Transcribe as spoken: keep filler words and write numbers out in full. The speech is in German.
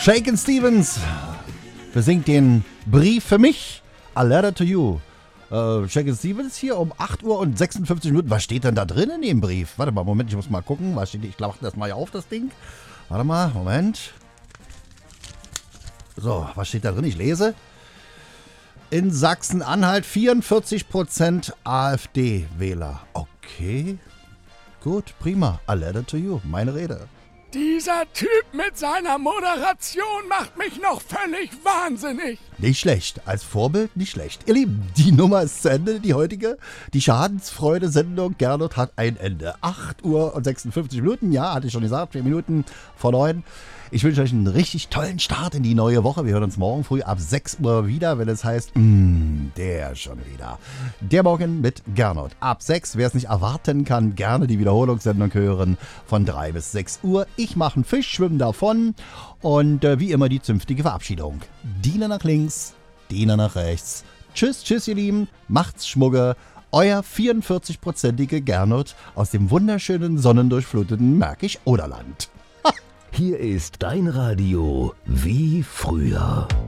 Shakin' Stevens besingt den Brief für mich, A Letter to You. Äh, Shakin' Stevens hier um acht Uhr und sechsundfünfzig Minuten. Was steht denn da drin in dem Brief? Warte mal, Moment, ich muss mal gucken. Was steht? Ich mach das mal hier auf, das Ding. Warte mal, Moment. So, was steht da drin? Ich lese. In Sachsen-Anhalt vierundvierzig Prozent AfD-Wähler. Okay, gut, prima. A letter to you, meine Rede. Dieser Typ mit seiner Moderation macht mich noch völlig wahnsinnig. Nicht schlecht, als Vorbild nicht schlecht. Ihr Lieben, die Nummer ist zu Ende, die heutige. Die Schadensfreude-Sendung Gernot hat ein Ende. acht Uhr und sechsundfünfzig Minuten, ja, hatte ich schon gesagt, vier Minuten vor neun. Ich wünsche euch einen richtig tollen Start in die neue Woche. Wir hören uns morgen früh ab sechs Uhr wieder, wenn es heißt, mh, der schon wieder. Der Morgen mit Gernot. Ab sechs, wer es nicht erwarten kann, gerne die Wiederholungssendung hören von drei bis sechs Uhr. Ich mache einen Fisch, schwimme davon und äh, wie immer die zünftige Verabschiedung. Diener nach links, Diener nach rechts. Tschüss, tschüss ihr Lieben, macht's Schmugge. Euer vierundvierzig-prozentige Gernot aus dem wunderschönen, sonnendurchfluteten Märkisch-Oderland. Hier ist dein Radio wie früher.